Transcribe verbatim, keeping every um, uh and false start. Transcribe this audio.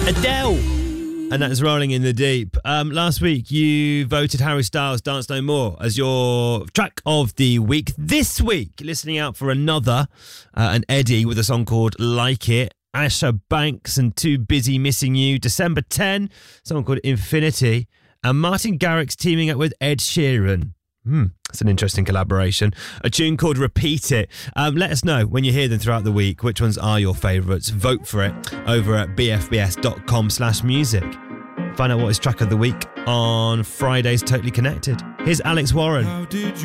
Adele. And that is Rolling in the Deep. Um, last week, you voted Harry Styles' Dance No More as your track of the week. This week, listening out for another, uh, an Eddie with a song called Like It. Asher Banks and Too Busy Missing You. December tenth, song called Infinity. And Martin Garrix teaming up with Ed Sheeran. Hmm, that's an interesting collaboration. A tune called Repeat It. Um, let us know when you hear them throughout the week which ones are your favourites. Vote for it over at bfbs.com slash music. Find out what is track of the week on Friday's Totally Connected. Here's Alex Warren.